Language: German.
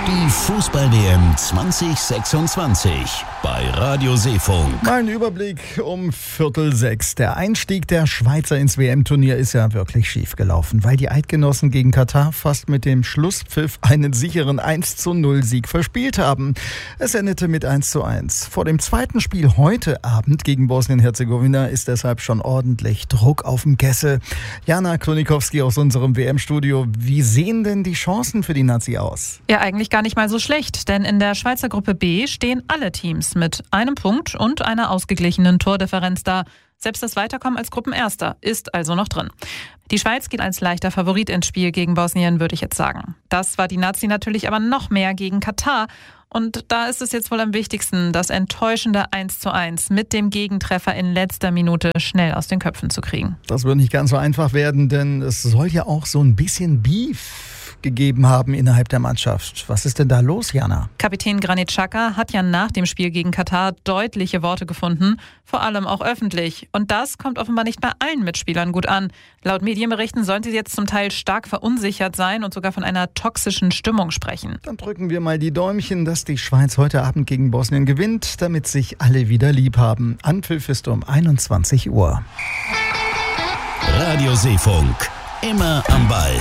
Die Fußball-WM 2026 bei Radio Seefunk. Mein Überblick um 5:45. Der Einstieg der Schweizer ins WM-Turnier ist ja wirklich schief gelaufen, weil die Eidgenossen gegen Katar fast mit dem Schlusspfiff einen sicheren 1:0-Sieg verspielt haben. Es endete mit 1:1. Vor dem zweiten Spiel heute Abend gegen Bosnien-Herzegowina ist deshalb schon ordentlich Druck auf dem Kessel. Jana Klonikowski aus unserem WM-Studio. Wie sehen denn die Chancen für die Nazi aus? Ja, eigentlich gar nicht mal so schlecht, denn in der Schweizer Gruppe B stehen alle Teams mit einem Punkt und einer ausgeglichenen Tordifferenz da. Selbst das Weiterkommen als Gruppenerster ist also noch drin. Die Schweiz geht als leichter Favorit ins Spiel gegen Bosnien, würde ich jetzt sagen. Das war die Nazi natürlich aber noch mehr gegen Katar. Und da ist es jetzt wohl am wichtigsten, das enttäuschende 1:1 mit dem Gegentreffer in letzter Minute schnell aus den Köpfen zu kriegen. Das wird nicht ganz so einfach werden, denn es soll ja auch so ein bisschen Beef gegeben haben innerhalb der Mannschaft. Was ist denn da los, Jana? Kapitän Granit Xhaka hat ja nach dem Spiel gegen Katar deutliche Worte gefunden, vor allem auch öffentlich. Und das kommt offenbar nicht bei allen Mitspielern gut an. Laut Medienberichten sollen sie jetzt zum Teil stark verunsichert sein und sogar von einer toxischen Stimmung sprechen. Dann drücken wir mal die Däumchen, dass die Schweiz heute Abend gegen Bosnien gewinnt, damit sich alle wieder lieb haben. Anpfiff ist um 21 Uhr. Radio Seefunk. Immer am Ball.